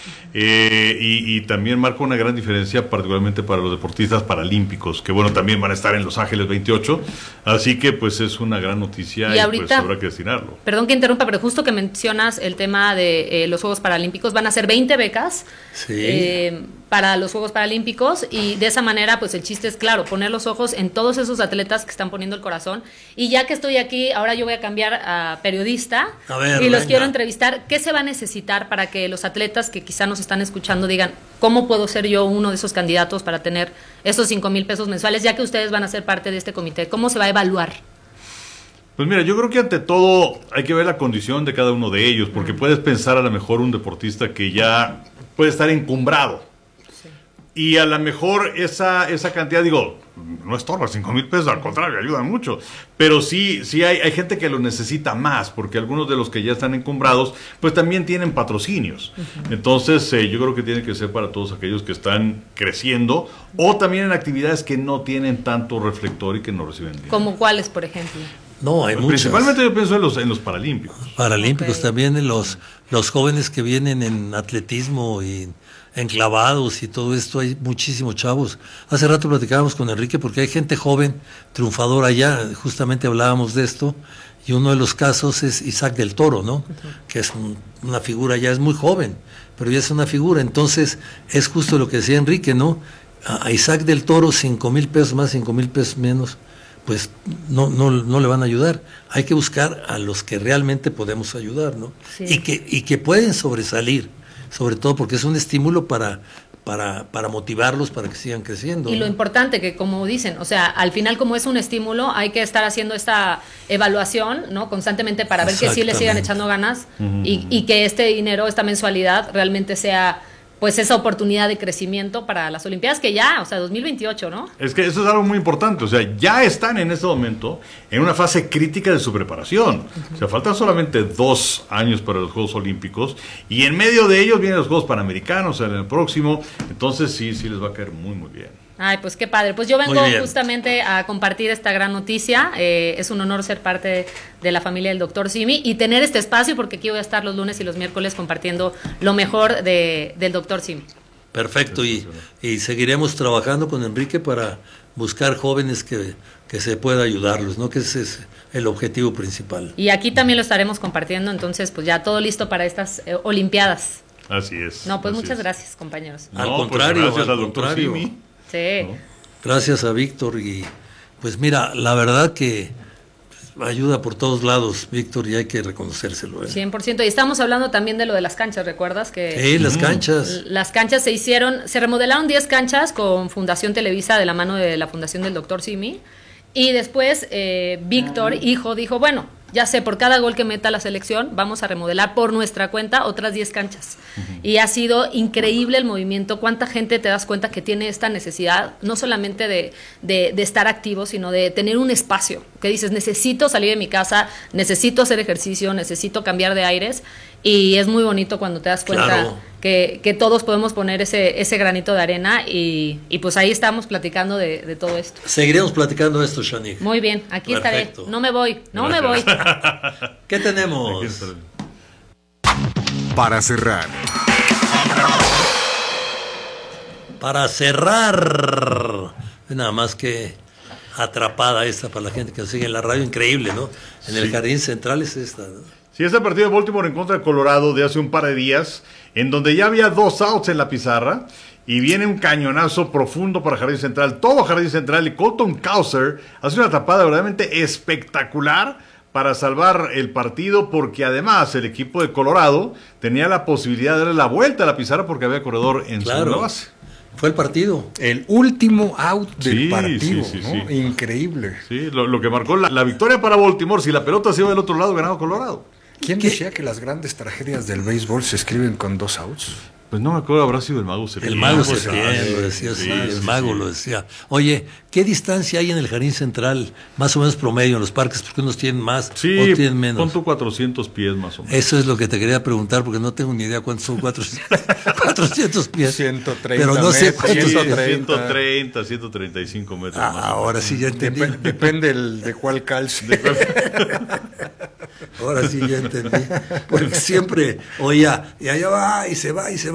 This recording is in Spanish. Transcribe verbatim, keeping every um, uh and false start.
Eh, y, y también marca una gran diferencia, particularmente para los deportistas paralímpicos, que bueno, también van a estar en Los Ángeles veintiocho, así que pues es una gran noticia y, y ahorita, pues habrá que destinarlo. Perdón que interrumpa, pero justo que mencionas el tema de eh, los Juegos Paralímpicos, van a ser veinte becas sí. eh, para los Juegos Paralímpicos, y de esa manera pues el chiste es, claro, poner los ojos en todos esos atletas que están poniendo el corazón. Y ya que estoy aquí, ahora yo voy a cambiar a periodista a ver, y los venga. quiero entrevistar. ¿Qué se va a necesitar para que los atletas que quizá nos están escuchando digan, ¿cómo puedo ser yo uno de esos candidatos para tener esos cinco mil pesos mensuales, ya que ustedes van a ser parte de este comité? ¿Cómo se va a evaluar? Pues mira, yo creo que ante todo hay que ver la condición de cada uno de ellos, porque puedes pensar a lo mejor un deportista que ya puede estar encumbrado. Sí. Y a lo mejor esa, esa cantidad, digo, no estorba, cinco mil pesos, al contrario, ayuda mucho. Pero sí, sí hay, hay gente que lo necesita más, porque algunos de los que ya están encumbrados, pues también tienen patrocinios. Uh-huh. Entonces, eh, yo creo que tiene que ser para todos aquellos que están creciendo, o también en actividades que no tienen tanto reflector y que no reciben dinero. ¿Como cuáles, por ejemplo? No, hay pues muchas. Principalmente yo pienso en los, en los paralímpicos. Paralímpicos okay. también, en los, los jóvenes que vienen en atletismo y en clavados y todo esto, hay muchísimos chavos. Hace rato platicábamos con Enrique porque hay gente joven, triunfadora allá, justamente hablábamos de esto, y uno de los casos es Isaac del Toro, ¿no? Uh-huh. Que es un, una figura, ya es muy joven, pero ya es una figura. Entonces, es justo lo que decía Enrique, ¿no? A Isaac del Toro, cinco mil pesos más, cinco mil pesos menos, pues no, no, no le van a ayudar. Hay que buscar a los que realmente podemos ayudar, ¿no? Sí. Y que, y que pueden sobresalir, sobre todo porque es un estímulo para, para, para motivarlos para que sigan creciendo. Y ¿no? lo importante que, como dicen, o sea, al final como es un estímulo, hay que estar haciendo esta evaluación, ¿no? Constantemente para ver que sí le sigan echando ganas uh-huh. y, y que este dinero, esta mensualidad realmente sea pues esa oportunidad de crecimiento para las Olimpiadas, que ya, o sea, dos mil veintiocho, ¿no? Es que eso es algo muy importante, o sea, ya están en este momento en una fase crítica de su preparación. Uh-huh. O sea, faltan solamente dos años para los Juegos Olímpicos, y en medio de ellos vienen los Juegos Panamericanos, en el próximo, entonces sí, sí les va a caer muy, muy bien. Ay, pues qué padre. Pues yo vengo justamente a compartir esta gran noticia. Eh, es un honor ser parte de, de la familia del doctor Simi y tener este espacio, porque aquí voy a estar los lunes y los miércoles compartiendo lo mejor de, del doctor Simi. Perfecto, y, y seguiremos trabajando con Enrique para buscar jóvenes que, que se pueda ayudarlos, ¿no? Que ese es el objetivo principal. Y aquí también lo estaremos compartiendo, entonces pues ya todo listo para estas eh, Olimpiadas. Así es. No, pues muchas es. gracias, compañeros. No, al no, contrario, pues gracias al al doctor contrario. Simi. Sí. ¿No? Gracias a Víctor, y pues mira, la verdad que ayuda por todos lados, Víctor, y hay que reconocérselo. ¿eh? cien por ciento. Y estamos hablando también de lo de las canchas, ¿recuerdas? Que sí, las canchas. Las canchas se hicieron, se remodelaron diez canchas con Fundación Televisa de la mano de la Fundación del doctor Simi, y después eh, Víctor, hijo, dijo, bueno, ya sé, por cada gol que meta la selección, vamos a remodelar por nuestra cuenta otras diez canchas. Uh-huh. Y ha sido increíble el movimiento. Cuánta gente te das cuenta que tiene esta necesidad, no solamente de, de, de estar activo, sino de tener un espacio. Que dices, necesito salir de mi casa, necesito hacer ejercicio, necesito cambiar de aires. Y es muy bonito cuando te das cuenta claro. que, que todos podemos poner ese, ese granito de arena. Y, y pues ahí estamos platicando de, de todo esto. Seguiremos platicando esto, Shanique. Muy bien, aquí Perfecto. estaré. No me voy, no me voy. ¿Qué tenemos? Para cerrar. Para cerrar. Nada más que atrapada esta para la gente que nos sigue en la radio. Increíble, ¿no? En el sí. Jardín Central es esta, ¿no? Sí, este partido de Baltimore en contra de Colorado de hace un par de días, en donde ya había dos outs en la pizarra, y viene un cañonazo profundo para Jardín Central, todo Jardín Central, y Colton Cowser hace una tapada verdaderamente espectacular para salvar el partido, porque además el equipo de Colorado tenía la posibilidad de darle la vuelta a la pizarra porque había corredor en claro. segunda base. Fue el partido. El último out del sí, partido, sí, sí, ¿no? sí. Increíble. Sí, lo, lo que marcó la, la victoria para Baltimore. Si la pelota se iba del otro lado, ganaba Colorado. ¿Quién ¿Qué? decía que las grandes tragedias del béisbol se escriben con dos outs? Pues no me acuerdo, habrá sido el mago Septién. El mago pues, Septién ah, lo decía, sí, sí, el sí, mago sí. lo decía. Oye, ¿qué distancia hay en el Jardín Central? Más o menos promedio en los parques, porque unos tienen más Sí, o tienen menos. pon tu cuatrocientos pies más o menos. Eso es lo que te quería preguntar, porque no tengo ni idea cuántos son cuatrocientos, cuatrocientos pies. ciento treinta pero no sé metros, cuántos ciento pies. treinta, ciento treinta, ciento treinta y cinco metros Ah, más. ahora sí ya entendí. Dep- depende el, de cuál calce. Ahora sí ya entendí. Porque siempre oía, y allá va, y se va, y se va.